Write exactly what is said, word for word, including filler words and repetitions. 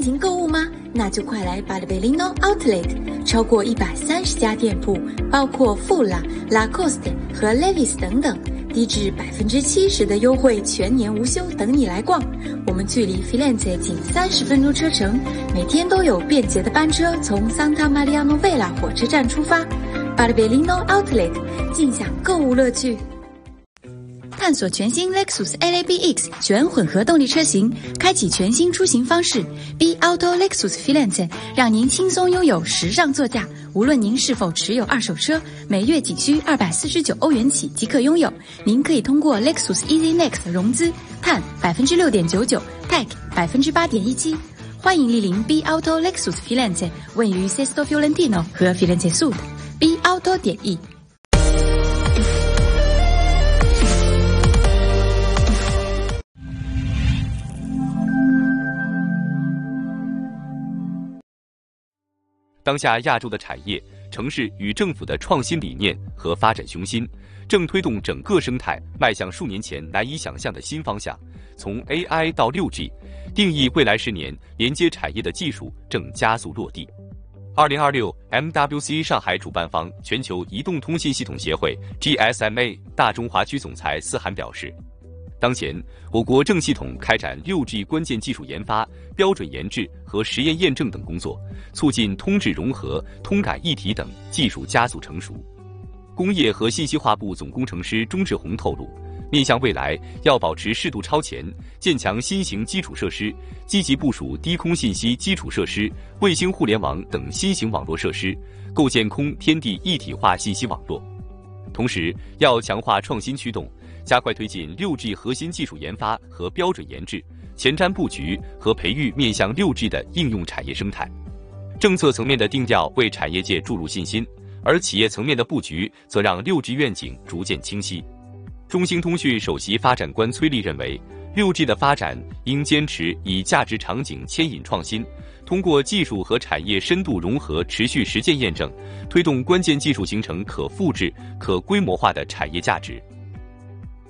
情购物吗？那就快来 Bartolino Outlet， 超过一百三十家店铺，包括 Fula、Lacoste 和 Levi's 等等，低至百分之七十的优惠，全年无休，等你来逛。我们距离 Firenze 仅三十分钟车程，每天都有便捷的班车从 Santa Maria Novella 火车站出发。Bartolino Outlet， 尽享购物乐趣。探索全新 Lexus L A B X 全混合动力车型，开启全新出行方式。B Auto Lexus Firenze 让您轻松拥有时尚座驾。无论您是否持有二手车，每月仅需二百四十九欧元起即可拥有。您可以通过 Lexus Easy Next 融资，碳百分之六点九九 ，Tech 百分之八点一七。欢迎莅临 B Auto Lexus Firenze， 位于 Sesto Fiorentino 和 Firenze Sud。B Auto 点 E。 当下亚洲的产业、城市与政府的创新理念和发展雄心，正推动整个生态迈向数年前难以想象的新方向。从 A I 到 六 G， 定义未来十年连接产业的技术正加速落地。二零二六 M W C 上海主办方全球移动通信系统协会 G S M A 大中华区总裁思涵表示，当前，我国正系统开展 六 G 关键技术研发、标准研制和实验验证等工作，促进通智融合、通感一体等技术加速成熟。工业和信息化部总工程师钟志宏透露，面向未来，要保持适度超前，建强新型基础设施，积极部署低空信息基础设施、卫星互联网等新型网络设施，构建空天地一体化信息网络。同时，要强化创新驱动，加快推进 六 G 核心技术研发和标准研制，前瞻布局和培育面向 六 G 的应用产业生态。政策层面的定调为产业界注入信心，而企业层面的布局则让 六 G 愿景逐渐清晰。中兴通讯首席发展官崔立认为， 六 G 的发展应坚持以价值场景牵引创新，通过技术和产业深度融合持续实践验证，推动关键技术形成可复制、可规模化的产业价值。